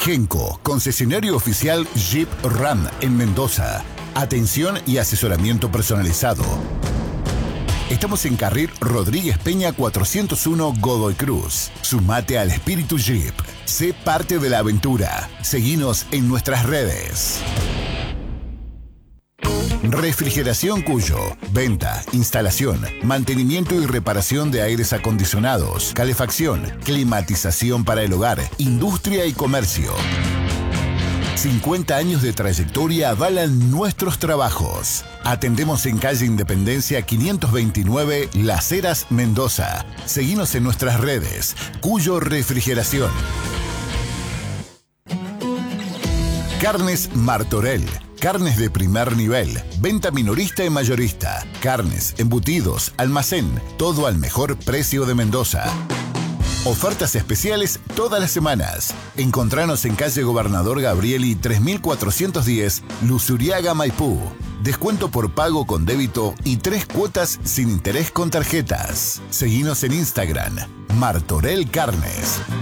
Genco, concesionario oficial Jeep Ram en Mendoza. Atención y asesoramiento personalizado. Estamos en Carril Rodríguez Peña 401 Godoy Cruz. Sumate al espíritu Jeep. Sé parte de la aventura. Seguinos en nuestras redes. Refrigeración Cuyo. Venta, instalación, mantenimiento y reparación de aires acondicionados, calefacción, climatización para el hogar, industria y comercio. 50 años de trayectoria avalan nuestros trabajos. Atendemos en calle Independencia 529, Las Heras, Mendoza. Seguinos en nuestras redes. Cuyo Refrigeración. Carnes Martorell. Carnes de primer nivel, venta minorista y mayorista, carnes, embutidos, almacén, todo al mejor precio de Mendoza. Ofertas especiales todas las semanas. Encontranos en calle Gobernador Gabrieli 3410, Luzuriaga, Maipú. Descuento por pago con débito y 3 cuotas sin interés con tarjetas. Seguinos en Instagram, Martorell Carnes.